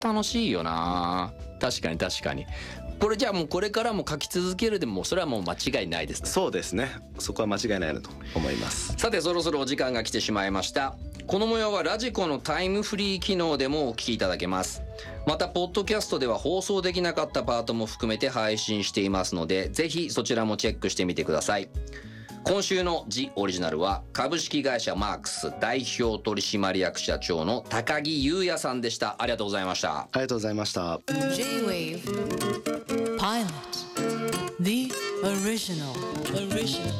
楽しいよな。確かに確かに。これじゃあもうこれからも書き続けるでもそれはもう間違いないですね。 そうですね、そこは間違いないなと思います。 さてそろそろお時間が来てしまいました。この模様はラジコのタイムフリー機能でもお聞きいただけます。またポッドキャストでは放送できなかったパートも含めて配信していますので、ぜひそちらもチェックしてみてください。今週のジオリジナルは株式会社マークス代表取締役社長の高木優也さんでした。ありがとうございました。 ありがとうございました。 J-Wave Pilot The Original